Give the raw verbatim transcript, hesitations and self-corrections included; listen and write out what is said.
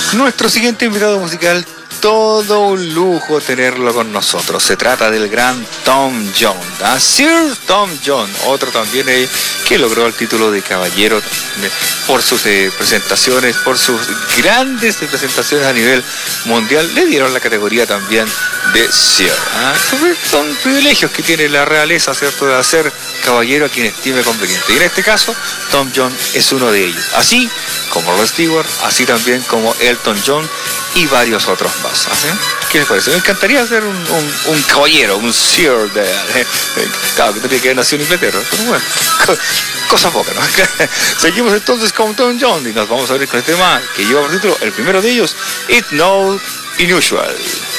Nuestro siguiente invitado musical, todo un lujo tenerlo con nosotros. Se trata del gran Tom Jones, ¿ah? Sir Tom Jones, otro también eh, que logró el título de caballero eh, por sus eh, presentaciones, por sus grandes presentaciones a nivel mundial. Le dieron la categoría también de Sir, ¿ah? Son privilegios que tiene la realeza, ¿cierto?, de hacer caballero a quien estime conveniente. Y en este caso, Tom Jones es uno de ellos. Así como Rod Stewart, así también como Elton John y varios otros más. ¿Sí? ¿Qué les parece? Me encantaría ser un, un, un caballero, un Sir de, de, de claro, que tendría que haber nacido en Inglaterra, pero bueno, co, cosa poca, ¿no? Seguimos entonces con Tom Jones y nos vamos a ver con este tema que lleva por título, el primero de ellos, It's Not Unusual.